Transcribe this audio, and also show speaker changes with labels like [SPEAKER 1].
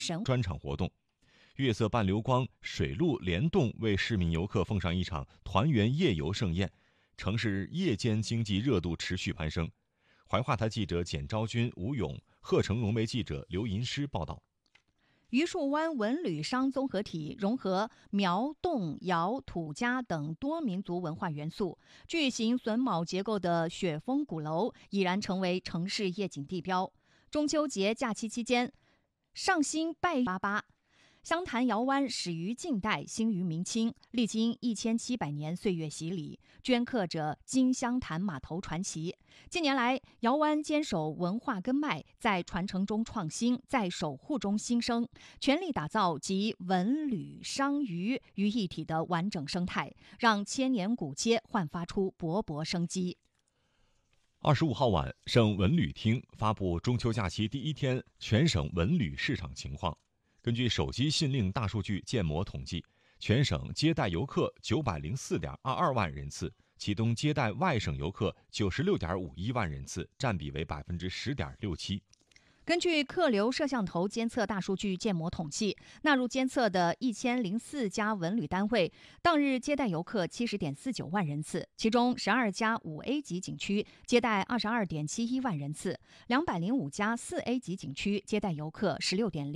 [SPEAKER 1] 专场活动。月色伴流光，水陆联动为市民游客奉上一场团圆夜游盛宴，城市夜间经济热度持续攀升。怀化台记者简昭军、吴勇，鹤城融媒记者刘银诗报道。
[SPEAKER 2] 榆树湾文旅商综合体融合苗、侗、瑶、土家等多民族文化元素，巨型榫卯结构的雪峰鼓楼已然成为城市夜景地标。中秋节假期期间，上新拜88。湘潭瑶湾始于晋代，兴于明清，历经1700年岁月洗礼，镌刻着金湘潭码头传奇。近年来，瑶湾坚守文化根脉，在传承中创新，在守护中新生，全力打造集文旅商渔于一体的完整生态，让千年古街焕发出勃勃生机。
[SPEAKER 1] 25号晚，省文旅厅发布中秋假期第一天全省文旅市场情况。根据手机信令大数据建模统计，全省接待游客904.22万人次，其中接待外省游客96.51万人次，占比为10.67%。
[SPEAKER 2] 根据客流摄像头监测大数据建模统计，纳入监测的1004家文旅单位，当日接待游客70.49万人次，其中12家5A 级景区接待22.71万人次，205家4A 级景区接待游客16.0